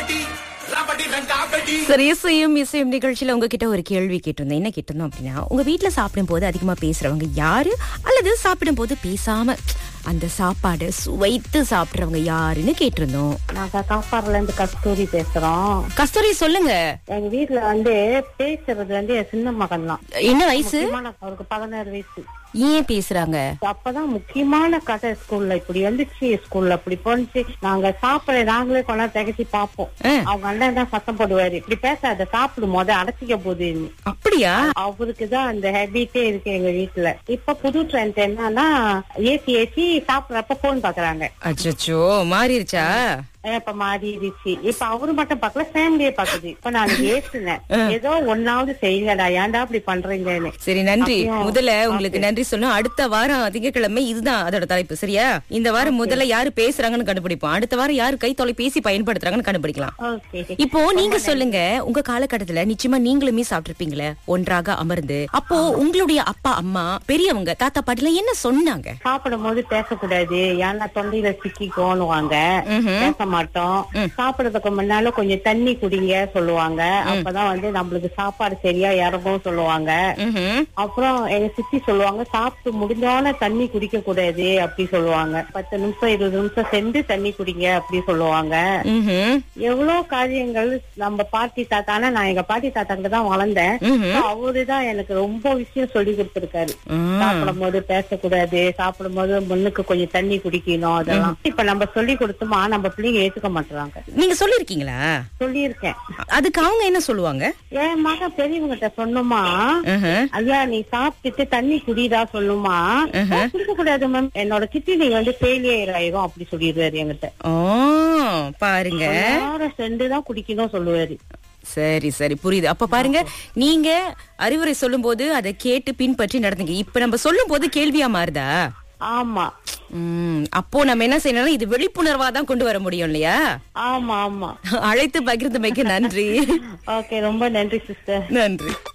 சரி, இசையும் இசையும் நிகழ்ச்சியில உங்ககிட்ட ஒரு கேள்வி கேட்டிருந்தேன். என்ன கேட்டிருந்தோம் அப்படின்னா, உங்க வீட்டுல சாப்பிடும் போது அதிகமா பேசுறவங்க யாரு, அல்லது சாப்பிடும் போது பேசாம அந்த சாப்பாடு சுவைத்து சாப்பிடுறவங்க யாருன்னு கேட்டிருந்தோம். நாங்க காப்பாடுல இருந்து கஸ்தூரி பேசுறோம். கஸ்தூரி சொல்லுங்க. எங்க வீட்டுல பேசுறது என் சின்ன மகன் தான். என்ன வயசு? அவருக்கு 16 வயசு. ஏன் பேசுறாங்க? அப்பதான் முக்கியமான கதை ஸ்கூல்ல இப்படி வந்துச்சு, ஸ்கூல்ல அப்படி போனுச்சு. நாங்க சாப்பிட நாங்களே கொண்டா திகச்சு பாப்போம். அவங்க அண்ணன் தான் சத்தம் போடுவாரு, இப்படி பேசாத, சாப்பிடும் போது அடைச்சிக்க போகுதுன்னு. அப்படியா? அவருக்குதான் அந்த ஹேபிட்டே இருக்கு எங்க வீட்டுல. இப்ப புது ட்ரெண்ட் என்னன்னா, ஏசி சாப்பிடறப்ப போன் பாக்குறாங்க. அச்சோ, மாறிடுச்சா? இப்ப மாறிடுச்சு. இப்ப அவரு மட்டும் பாக்கல, ஃபேமிலியே பாக்குது. இப்ப நான் ஏசுனேன், ஏதோ ஒன்னாவது செய்யுங்கடா, ஏன்டா அப்படி பண்றீங்கன்னு. சரி, நன்றி. முதல்ல உங்களுக்கு நன்றி சொன்னோம். அடுத்த வாரம் திங்கட்கிழமை இதுதான் அதோட தலைப்பு, சரியா? இந்த வாரம் முதல்ல யாரு பேசுறாங்கன்னு கண்டுபிடிப்போம். அடுத்த வாரம் யாரு கை தொலைபேசி பயன்படுத்துறாங்கன்னு கண்டுபிடிக்கலாம். இப்போ நீங்க சொல்லுங்க, உங்க காலகட்டத்துல நிச்சயமா நீங்களுமே சாப்பிட்டிருப்பீங்களே ஒன்றாக அமர்ந்து. அப்போ உங்களுடைய அப்பா அம்மா பெரியவங்க தாத்தா பாட்டில என்ன சொன்னாங்க? சாப்பிடும் போது பேசக்கூடாது, ஏன்னா தொண்டையில சிக்கிக்கோணுவாங்க, பேச மாட்டோம். சாப்பிடறதுக்கு முன்னால கொஞ்சம் தண்ணி குடிங்க சொல்லுவாங்க. அப்பதான் நம்மளுக்கு சாப்பாடு சரியா இறங்கும் சொல்லுவாங்க. அப்புறம் எங்க சித்தி சொல்லுவாங்க, சாப்பிட்டு முடிஞ்சோன தண்ணி குடிக்க கூடாது அப்படி சொல்லுவாங்க. 10 நிமிஷம் 20 நிமிஷம் சென்று தண்ணி குடிங்க அப்படி சொல்லுவாங்க. எவ்வளவு காரியங்கள் நம்ம பாட்டி தாத்தா, ஆனா நான் எங்க பாட்டி தாத்தா கிட்ட தான் வளர்ந்தேன். அவருதான் எனக்கு ரொம்ப விஷயம் சொல்லி கொடுத்திருக்காரு. சாப்பிடும் போது பேசக்கூடாது, சாப்பிடும் போது முன்னுக்கு கொஞ்சம் தண்ணி குடிக்கணும், அதெல்லாம் இப்ப நம்ம சொல்லி கொடுத்தோமா நம்ம பிள்ளைங்க ஏத்துக்க மாட்டாங்க. நீங்க சொல்லிருக்கீங்களா? சொல்லியிருக்கேன். அதுக்கு அவங்க என்ன சொல்லுவாங்க? என் மகன் பெரியவங்கிட்ட சொன்னோமா, ஐயா நீ சாப்பிட்டுட்டு தண்ணி குடிடா சொல்லுமா, குடிக்க கூடாது மேம், என்னோட கிட்னி ஃபெயிலியர் ஆயிரும் அப்படி சொல்லிடுவாரு என்கிட்ட. பாருங்க, சென்றுதான் குடிக்கணும் சொல்லுவாரு. சரி சரி, புரியுது. அப்ப பாருங்க, நீங்க அறிவுரை சொல்லும் போது அதை கேட்டு பின்பற்றி நடந்தீங்க. இப்ப நம்ம சொல்லும் போது கேள்வியா மாறுதா? ஆமா. அப்போ நம்ம என்ன செய்யணும், இது விழிப்புணர்வா தான் கொண்டு வர முடியும் இல்லையா? ஆமா ஆமா. அழைத்து பகிர்ந்தமைக்கு நன்றி. ஓகே, ரொம்ப நன்றி சிஸ்டர். நன்றி.